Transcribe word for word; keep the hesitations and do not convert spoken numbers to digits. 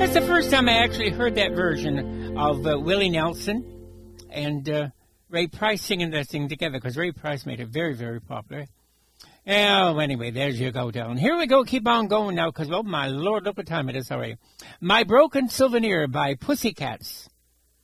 That's the first time I actually heard that version of uh, Willie Nelson and uh, Ray Price singing that thing together, because Ray Price made it very, very popular. Oh, anyway, there's you go down. Here we go. Keep on going now, because, oh, my Lord, look what time it is already. My Broken Souvenir by Pussycats.